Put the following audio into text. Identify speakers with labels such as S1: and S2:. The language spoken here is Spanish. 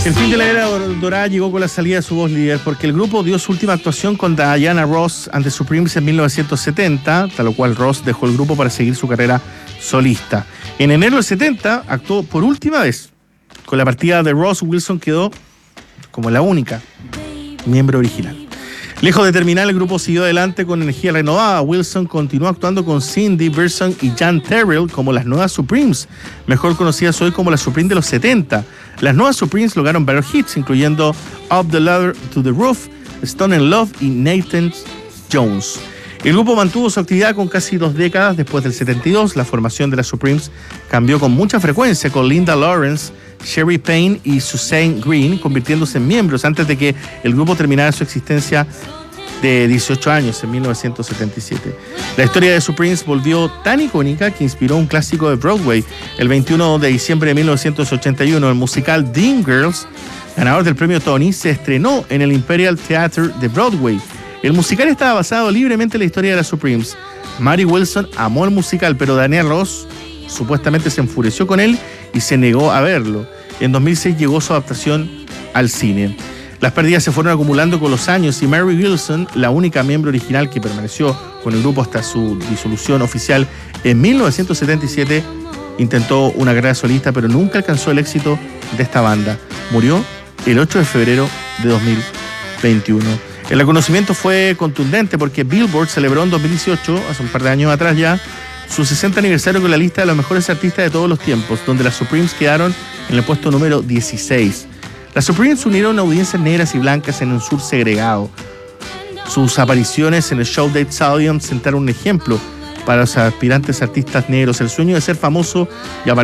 S1: El fin de la era dorada llegó con la salida de su voz líder, porque el grupo dio su última actuación con Diana Ross and the Supremes en 1970, tal cual Ross dejó el grupo para seguir su carrera solista. En enero del 70 actuó por última vez. Con la partida de Ross, Wilson quedó como la única miembro original. Lejos de terminar, el grupo siguió adelante con energía renovada. Wilson continuó actuando con Cindy Burson y Jan Terrell como las nuevas Supremes, mejor conocidas hoy como las Supremes de los 70. Las nuevas Supremes lograron varios hits, incluyendo Up the Ladder to the Roof, Stone in Love y Nathan Jones. El grupo mantuvo su actividad con casi 2 décadas. Después del 72, la formación de las Supremes cambió con mucha frecuencia, con Linda Lawrence, Sherry Payne y Suzanne Green convirtiéndose en miembros antes de que el grupo terminara su existencia de 18 años en 1977. La historia de Supremes volvió tan icónica que inspiró un clásico de Broadway. El 21 de diciembre de 1981, el musical Dreamgirls, ganador del premio Tony, se estrenó en el Imperial Theatre de Broadway. El musical estaba basado libremente en la historia de las Supremes. Mary Wilson amó el musical, pero Daniel Ross supuestamente se enfureció con él y se negó a verlo. En 2006 llegó su adaptación al cine. Las pérdidas se fueron acumulando con los años y Mary Wilson, la única miembro original que permaneció con el grupo hasta su disolución oficial en 1977, intentó una carrera solista, pero nunca alcanzó el éxito de esta banda. Murió el 8 de febrero de 2021. El reconocimiento fue contundente porque Billboard celebró en 2018, hace un par de años atrás ya, su 60 aniversario con la lista de los mejores artistas de todos los tiempos, donde las Supremes quedaron en el puesto número 16. Las Supremes unieron audiencias negras y blancas en un sur segregado. Sus apariciones en el show Dave Stadium sentaron un ejemplo para los aspirantes artistas negros. El sueño de ser famoso y